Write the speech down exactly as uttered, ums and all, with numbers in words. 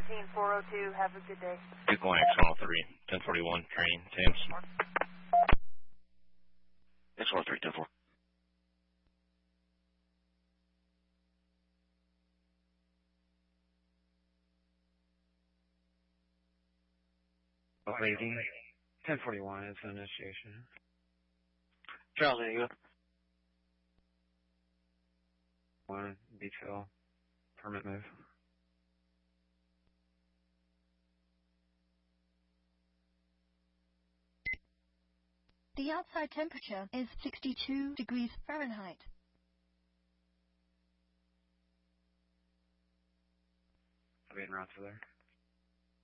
thirteen four oh two. Have a good day. Good going, X one oh three, ten forty-one, train, Thames. X one oh three, ten four. Waiting. ten forty-one is the initiation. Charles, there you go. One, detail, permit move. The outside temperature is sixty-two degrees Fahrenheit. I'll be en route to there.